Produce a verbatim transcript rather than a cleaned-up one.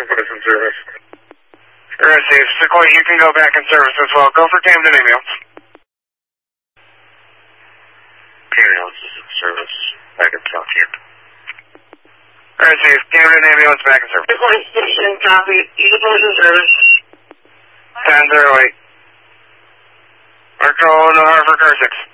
in service. Receive. Sequoia, you can go back in service as well. Go for Camden ambulance. Ambulance is in service. Back in Southampton. Receive. Camden ambulance back in service. Sequoia Station, copy. Eagle in service. ten zero eight. Marco, no Hartford, car six.